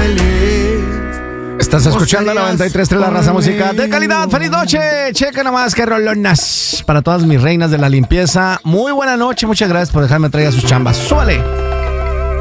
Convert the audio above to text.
feliz. Estás escuchando 93.3 La Raza, música de calidad. ¡Feliz noche! Checa nomás que rolonas para todas mis reinas de la limpieza. Muy buena noche, muchas gracias por dejarme traer a sus chambas. ¡Súbale!